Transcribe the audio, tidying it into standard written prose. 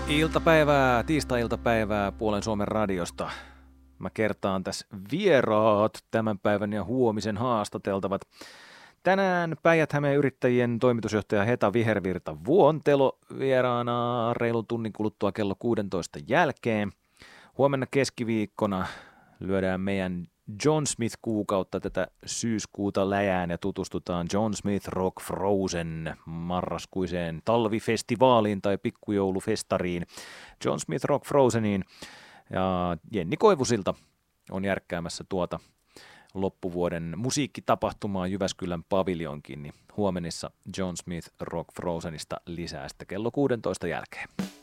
Iltapäivää, tiistai-iltapäivää Puolen Suomen radiosta. Mä kertaan tässä vieraat tämän päivän ja huomisen haastateltavat. Tänään Päijät-Hämeen yrittäjien toimitusjohtaja Heta Vihervirta Vuontelo vieraana reilun tunnin kuluttua kello 16 jälkeen. Huomenna keskiviikkona lyödään meidän John Smith-kuukautta tätä syyskuuta läjään ja tutustutaan John Smith Rock Frozen marraskuiseen talvifestivaaliin tai pikkujoulufestariin John Smith Rock Frozeniin. Ja Jenni Koivusilta on järkkäämässä tuota loppuvuoden musiikkitapahtumaa Jyväskylän paviljonkin, niin huomenissa John Smith Rock Frozenista lisää sitten kello 16 jälkeen.